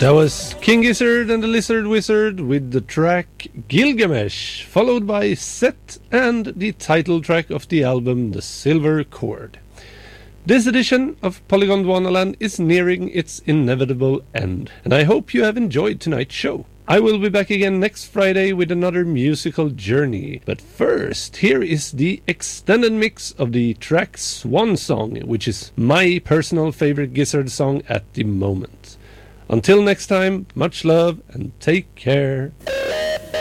That was King Gizzard and the Lizard Wizard with the track Gilgamesh, followed by Set and the title track of the album The Silver Cord. This edition of Polygon Wonderland is nearing its inevitable end, and I hope you have enjoyed tonight's show. I will be back again next Friday with another musical journey, but first, here is the extended mix of the track Swan Song, which is my personal favorite Gizzard song at the moment. Until next time, much love and take care.